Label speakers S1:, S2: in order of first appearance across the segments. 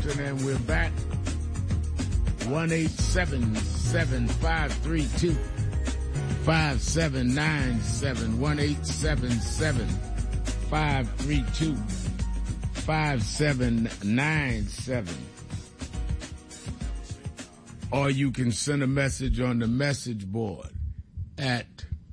S1: Washington, and we're back. 1-877-532-5797. 1-877-532-5797. Or you can send a message on the message board at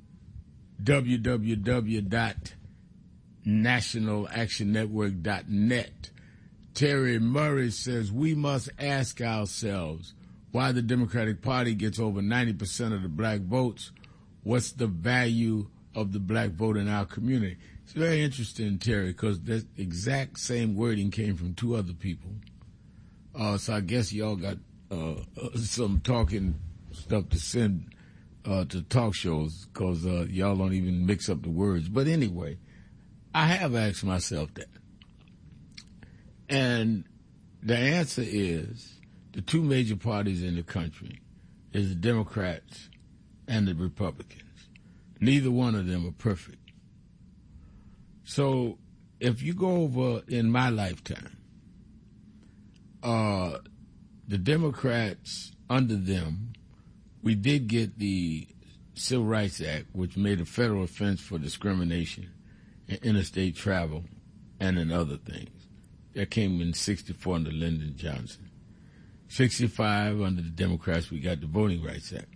S1: www.nationalactionnetwork.net. Terry Murray says, we must ask ourselves why the Democratic Party gets over 90% of the black votes. What's the value of the black vote in our community? It's very interesting, Terry, because the exact same wording came from two other people. So I guess y'all got some talking stuff to send to talk shows, because y'all don't even mix up the words. But anyway, I have asked myself that. And the answer is the two major parties in the country is the Democrats and the Republicans. Neither one of them are perfect. So if you go over in my lifetime, the Democrats, under them, we did get the Civil Rights Act, which made a federal offense for discrimination in interstate travel and in other things. That came in 64 under Lyndon Johnson. 65 under the Democrats, we got the Voting Rights Act.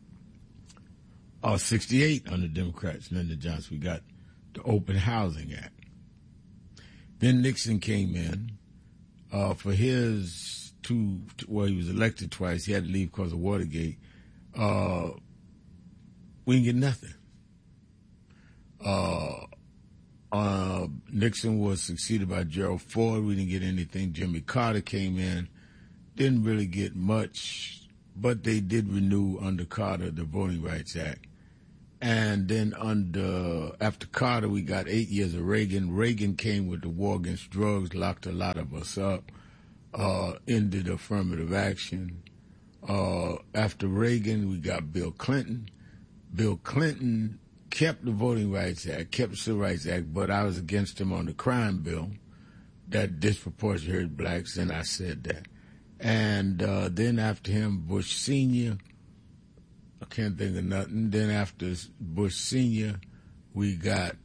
S1: 68 under Democrats, Lyndon Johnson, we got the Open Housing Act. Then Nixon came in for his he was elected twice. He had to leave because of Watergate. We didn't get nothing. Nixon was succeeded by Gerald Ford. We didn't get anything. Jimmy Carter came in. Didn't really get much, but they did renew under Carter the Voting Rights Act. And then after Carter, we got 8 years of Reagan. Reagan came with the war against drugs, locked a lot of us up, ended affirmative action. After Reagan, we got Bill Clinton. Bill Clinton kept the Voting Rights Act, kept the Civil Rights Act, but I was against him on the crime bill that disproportionately hurt blacks, and I said that. And then after him, Bush Sr., I can't think of nothing. Then after Bush Sr., we got,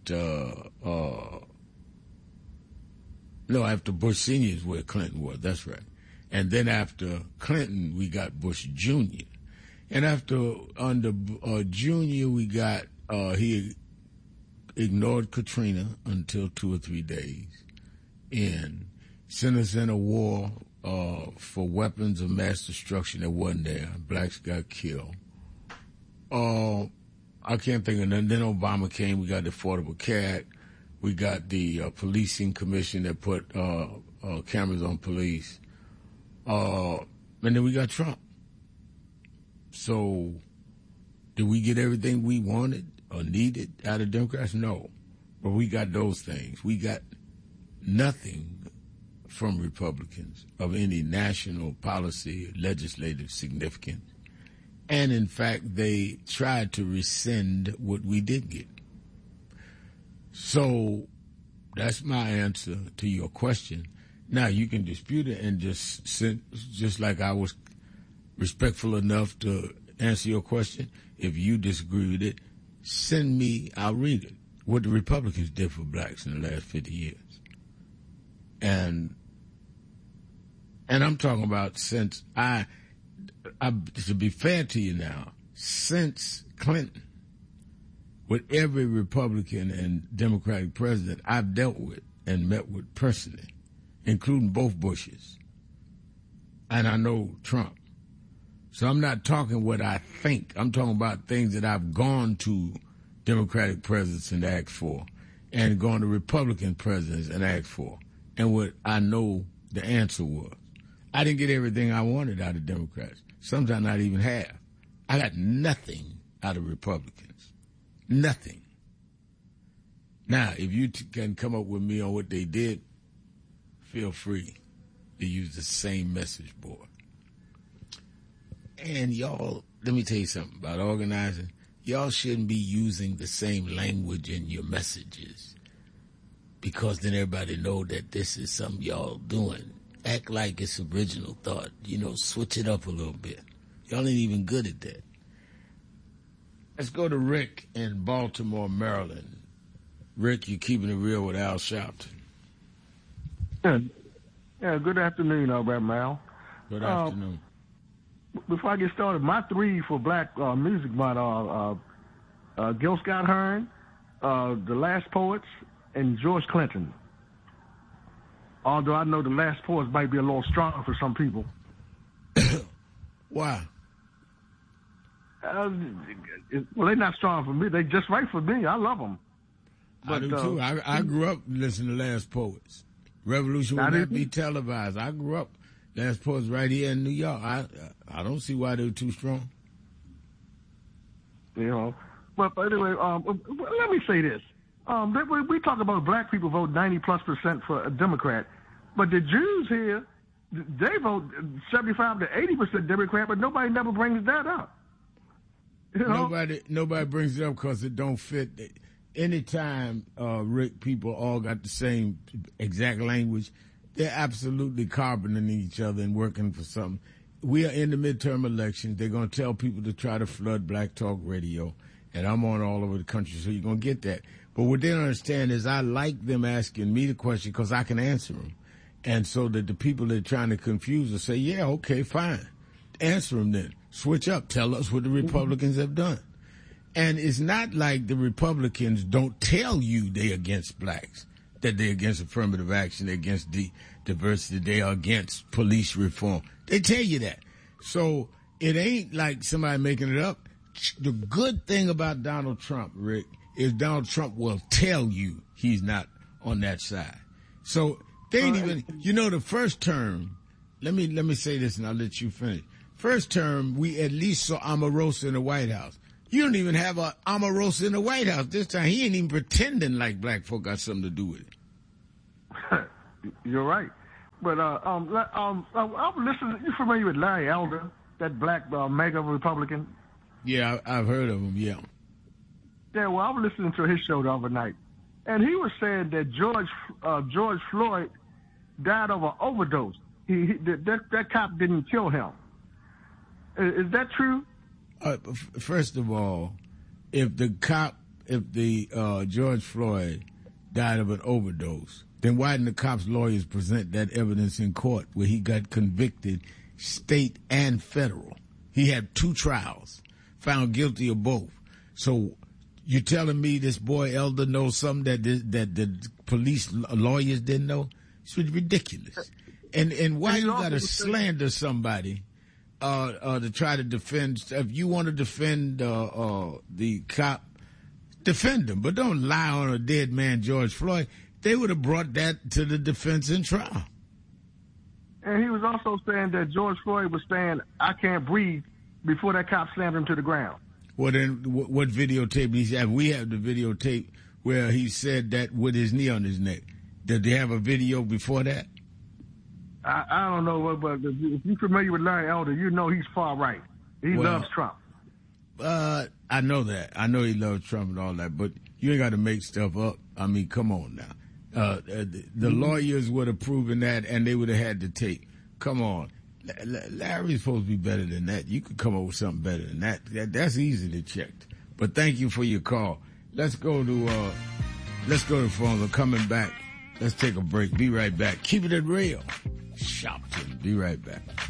S1: after Bush Sr. is where Clinton was, that's right. And then after Clinton, we got Bush Jr. And under Jr., we got, he ignored Katrina until 2 or 3 days in, sent us in a war for weapons of mass destruction that wasn't there. Blacks got killed. I can't think of nothing. Then Obama came. We got the Affordable Care Act. We got the policing commission that put cameras on police. And then we got Trump. So did we get everything we wanted or needed out of Democrats? No. But we got those things. We got nothing from Republicans of any national policy, legislative significance. And, in fact, they tried to rescind what we did get. So that's my answer to your question. Now, you can dispute it and just like I was respectful enough to answer your question. If you disagree with it, send me, I'll read it, what the Republicans did for blacks in the last 50 years. And I'm talking about since to be fair to you now, since Clinton, with every Republican and Democratic president I've dealt with and met with personally, including both Bushes, and I know Trump. So I'm not talking what I think. I'm talking about things that I've gone to Democratic presidents and asked for, and gone to Republican presidents and asked for, and what I know the answer was. I didn't get everything I wanted out of Democrats. Sometimes not even half. I got nothing out of Republicans. Nothing. Now, if you can come up with me on what they did, feel free to use the same message board. And y'all, let me tell you something about organizing. Y'all shouldn't be using the same language in your messages, because then everybody know that this is something y'all doing. act like it's original thought. Switch it up a little bit. Y'all ain't even good at that. Let's go to Rick in Baltimore, Maryland. Rick, you're keeping it real with Al Sharpton.
S2: Yeah, good afternoon, Brother Mal.
S1: Good afternoon.
S2: Before I get started, my 3 for Black Music Month are Gil Scott-Heron, The Last Poets, and George Clinton. Although I know The Last Poets might be a little strong for some people.
S1: Why?
S2: Well, they're not strong for me. They're just right for me. I love them.
S1: But, I do too. I grew up listening to Last Poets. Revolution would not be televised. I grew up Last Poets right here in New York. I don't see why they're too strong.
S2: But anyway, let me say this. We talk about black people vote 90+% for a Democrat, but the Jews here, they vote 75 to 80% Democrat, but nobody never brings that up.
S1: Nobody brings it up because it don't fit. Anytime, Rick, people all got the same exact language, they're absolutely carboning each other and working for something. We are in the midterm elections. They're going to tell people to try to flood Black Talk Radio, and I'm on all over the country, so you're going to get that. But what they don't understand is I like them asking me the question because I can answer them. And so that the people that are trying to confuse us say, yeah, okay, fine. Answer them then. Switch up. Tell us what the Republicans have done. And it's not like the Republicans don't tell you they're against blacks, that they're against affirmative action, they're against diversity, they are against police reform. They tell you that. So it ain't like somebody making it up. The good thing about Donald Trump, Rick, is Donald Trump will tell you he's not on that side. So they ain't even, the first term, let me say this and I'll let you finish. First term, we at least saw Omarosa in the White House. You don't even have a Omarosa in the White House this time. He ain't even pretending like black folk got something to do with it.
S2: You're right. But I'm listening. You familiar with Larry Elder, that black mega Republican?
S1: Yeah, I've heard of him. Yeah.
S2: Yeah. Well, I was listening to his show the other night, and he was saying that George Floyd died of an overdose. That cop didn't kill him. Is that true?
S1: First of all, if George Floyd died of an overdose, then why didn't the cop's lawyers present that evidence in court where he got convicted, state and federal? He had 2 trials, found guilty of both. So you telling me this boy Elder knows something that the police lawyers didn't know? It's ridiculous. And why you got to slander somebody? To try to defend, if you want to defend the cop, defend him, but don't lie on a dead man, George Floyd. They would have brought that to the defense in trial.
S2: And he was also saying that George Floyd was saying, "I can't breathe," before that cop slammed him to the ground.
S1: Well, then what videotape he have? We have the videotape where he said that with his knee on his neck. Did they have a video before that?
S2: I don't know, but if you're familiar with Larry Elder, you know he's far right. He loves Trump.
S1: I know that. I know he loves Trump and all that, but you ain't got to make stuff up. I mean, come on now. The lawyers would have proven that, and they would have had the tape. Come on. Larry's supposed to be better than that. You could come up with something better than that. That's easy to check. But thank you for your call. Let's go to the phone. We're coming back. Let's take a break. Be right back. Keep it real. Sharpton. Be right back.